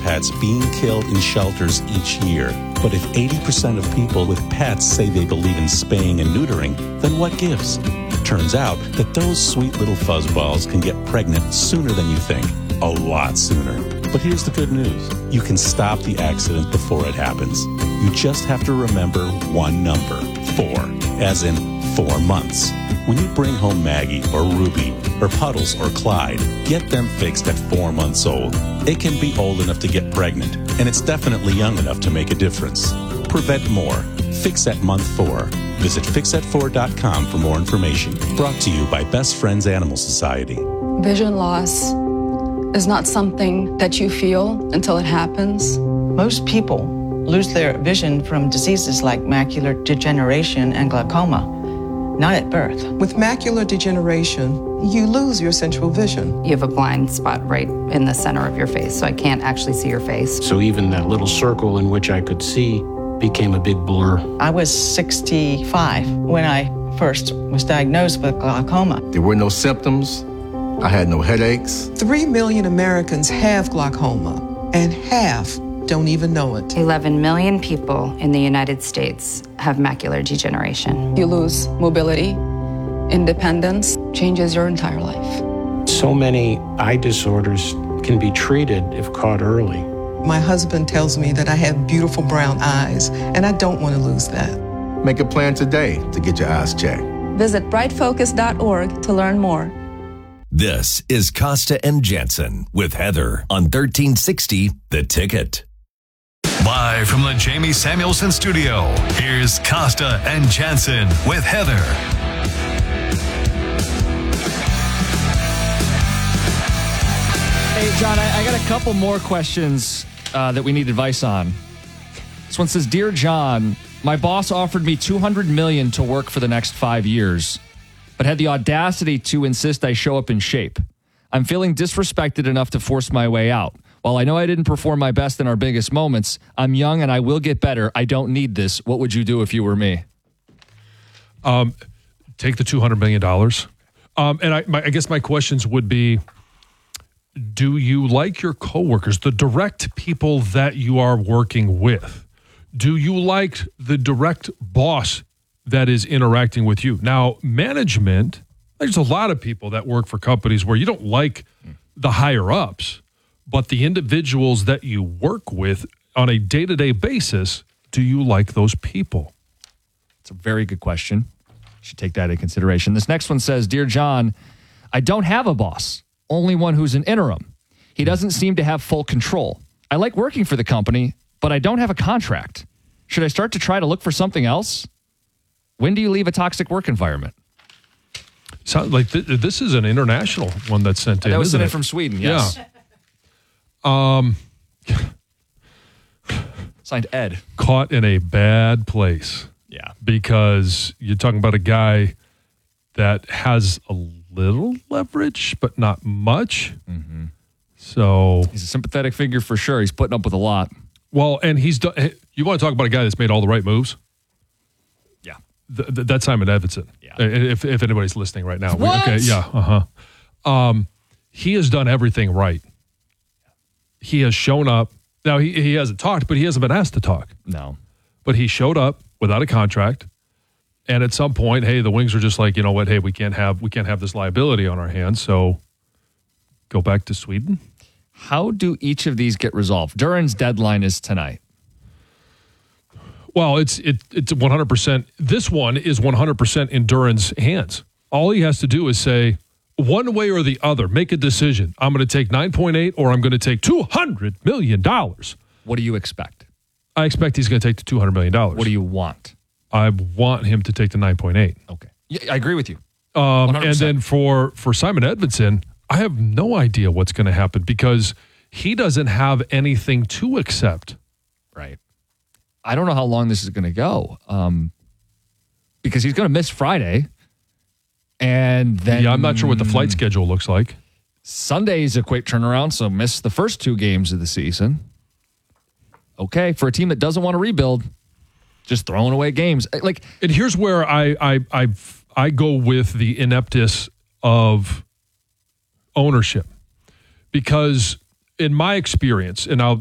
pets being killed in shelters each year. But if 80% of people with pets say they believe in spaying and neutering, then what gives? Turns out that those sweet little fuzzballs can get pregnant sooner than you think. A lot sooner. But here's the good news. You can stop the accident before it happens. You just have to remember one number, 4, as in 4 months. When you bring home Maggie or Ruby or Puddles or Clyde, get them fixed at 4 months old. It can be old enough to get pregnant, and it's definitely young enough to make a difference. Prevent more. Fix at month 4. Visit fixat4.com for more information. Brought to you by Best Friends Animal Society. Vision loss is not something that you feel until it happens. Most people lose their vision from diseases like macular degeneration and glaucoma, not at birth. With macular degeneration, you lose your central vision. You have a blind spot right in the center of your face, so I can't actually see your face. So even that little circle in which I could see became a big blur. I was 65 when I first was diagnosed with glaucoma. There were no symptoms. I had no headaches. 3 million Americans have glaucoma, and half don't even know it. 11 million people in the United States have macular degeneration. You lose mobility, independence, changes your entire life. So many eye disorders can be treated if caught early. My husband tells me that I have beautiful brown eyes, and I don't want to lose that. Make a plan today to get your eyes checked. Visit brightfocus.org to learn more. This is Costa and Jansen with Heather on 1360 The Ticket. Live from the Jamie Samuelson studio, here's Costa and Jansen with Heather. Hey, John, I got a couple more questions that we need advice on. This one says, Dear John, my boss offered me $200 million to work for the next 5 years, but had the audacity to insist I show up in shape. I'm feeling disrespected enough to force my way out. While I know I didn't perform my best in our biggest moments, I'm young and I will get better. I don't need this. What would you do if you were me? Take the $200 million. And I guess my questions would be, do you like your coworkers, the direct people that you are working with? Do you like the direct boss that is interacting with you? Now, management, there's a lot of people that work for companies where you don't like the higher ups, but the individuals that you work with on a day-to-day basis, do you like those people? It's a very good question. You should take that into consideration. This next one says, Dear John, I don't have a boss, only one who's an interim. He doesn't seem to have full control. I like working for the company, but I don't have a contract. Should I start to try to look for something else? When do you leave a toxic work environment? Sounds like this is an international one that's sent in. That was sent in from Sweden, yes. Yeah. Signed Ed. Caught in a bad place. Yeah. Because you're talking about a guy that has a little leverage, but not much. Mm-hmm. So he's a sympathetic figure for sure. He's putting up with a lot. Well, and he's done. You want to talk about a guy that's made all the right moves? Yeah. That's Simon Edvinsson. Yeah. If anybody's listening right now. What? Okay. Yeah. He has done everything right. He has shown up. Now, he hasn't talked, but he hasn't been asked to talk. No. But he showed up without a contract. And at some point, hey, the Wings are just like, you know what? Hey, we can't have this liability on our hands. So go back to Sweden. How do each of these get resolved? Duran's deadline is tonight. Well, it's 100%. This one is 100% in Duran's hands. All he has to do is say, one way or the other, make a decision. I'm going to take 9.8 or I'm going to take $200 million. What do you expect? I expect he's going to take the $200 million. What do you want? I want him to take the 9.8. Okay. Yeah, I agree with you. And then for Simon Edvinsson, I have no idea what's going to happen because he doesn't have anything to accept. Right. I don't know how long this is going to go because he's going to miss Friday. And then... Yeah, I'm not sure what the flight schedule looks like. Sunday is a quick turnaround, so miss the first 2 games of the season. Okay, for a team that doesn't want to rebuild, just throwing away games. And here's where I go with the ineptness of ownership. Because in my experience, and